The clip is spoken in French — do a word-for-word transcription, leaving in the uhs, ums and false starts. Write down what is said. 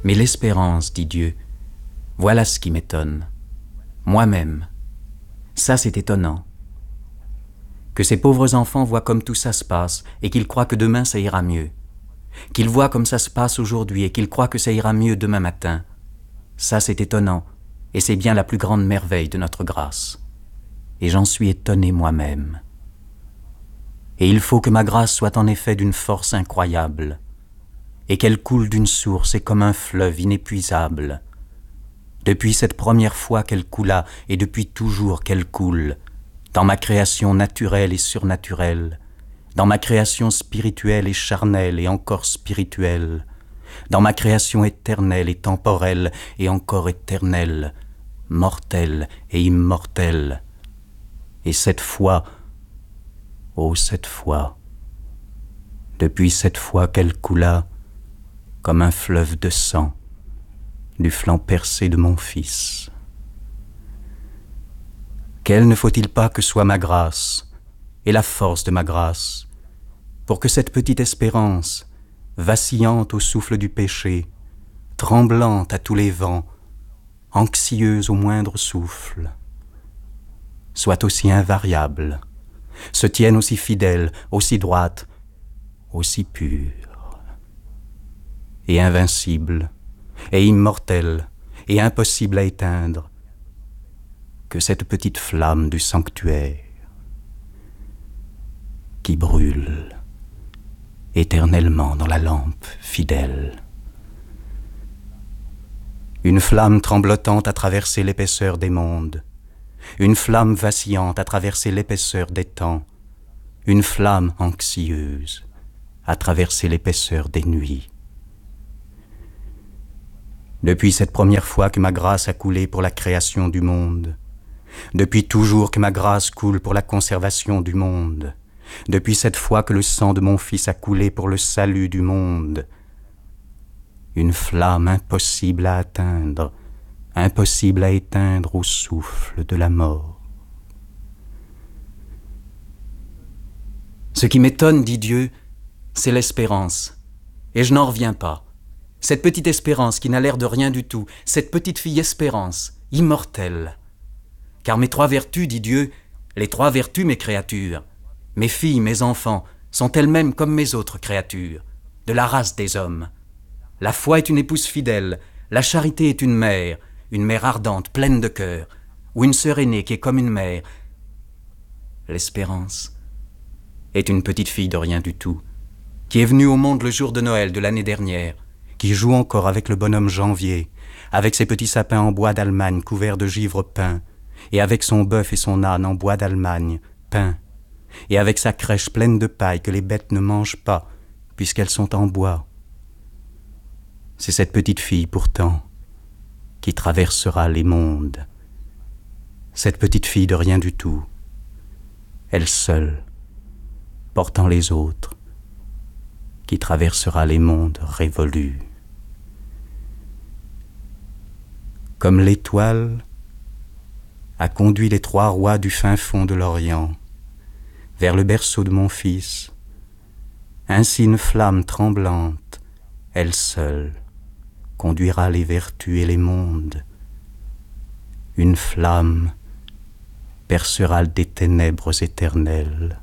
Mais l'espérance, dit Dieu, voilà ce qui m'étonne. Moi-même, ça c'est étonnant. Que ces pauvres enfants voient comme tout ça se passe et qu'ils croient que demain ça ira mieux. Qu'ils voient comme ça se passe aujourd'hui et qu'ils croient que ça ira mieux demain matin. Ça c'est étonnant et c'est bien la plus grande merveille de notre grâce. Et j'en suis étonné moi-même. Et il faut que ma grâce soit en effet d'une force incroyable et qu'elle coule d'une source et comme un fleuve inépuisable. Depuis cette première fois qu'elle coula et depuis toujours qu'elle coule, dans ma création naturelle et surnaturelle, dans ma création spirituelle et charnelle et encore spirituelle, dans ma création éternelle et temporelle et encore éternelle, mortelle et immortelle. Et cette fois, oh cette fois, depuis cette fois qu'elle coula, comme un fleuve de sang, du flanc percé de mon Fils. Quelle ne faut-il pas que soit ma grâce, et la force de ma grâce, pour que cette petite espérance, vacillante au souffle du péché, tremblante à tous les vents, anxieuse au moindre souffle, soit aussi invariable, se tienne aussi fidèle, aussi droite, aussi pure, et invincible, et immortelle, et impossible à éteindre, que cette petite flamme du sanctuaire qui brûle éternellement dans la lampe fidèle. Une flamme tremblotante a traversé l'épaisseur des mondes, une flamme vacillante a traversé l'épaisseur des temps, une flamme anxieuse a traversé l'épaisseur des nuits. Depuis cette première fois que ma grâce a coulé pour la création du monde, depuis toujours que ma grâce coule pour la conservation du monde, depuis cette fois que le sang de mon Fils a coulé pour le salut du monde, une flamme impossible à atteindre, impossible à éteindre au souffle de la mort. Ce qui m'étonne, dit Dieu, c'est l'espérance, et je n'en reviens pas. Cette petite espérance qui n'a l'air de rien du tout, cette petite fille espérance, immortelle. Car mes trois vertus, dit Dieu, les trois vertus, mes créatures, mes filles, mes enfants, sont elles-mêmes comme mes autres créatures, de la race des hommes. La foi est une épouse fidèle, la charité est une mère, une mère ardente, pleine de cœur, ou une sœur aînée qui est comme une mère. L'espérance est une petite fille de rien du tout, qui est venue au monde le jour de Noël de l'année dernière, qui joue encore avec le bonhomme Janvier, avec ses petits sapins en bois d'Allemagne couverts de givre peint, et avec son bœuf et son âne en bois d'Allemagne, peint, et avec sa crèche pleine de paille que les bêtes ne mangent pas, puisqu'elles sont en bois. C'est cette petite fille, pourtant, qui traversera les mondes. Cette petite fille de rien du tout, elle seule, portant les autres, qui traversera les mondes révolus. Comme l'étoile a conduit les trois rois du fin fond de l'Orient vers le berceau de mon Fils, ainsi une flamme tremblante, elle seule, conduira les vertus et les mondes. Une flamme percera des ténèbres éternelles.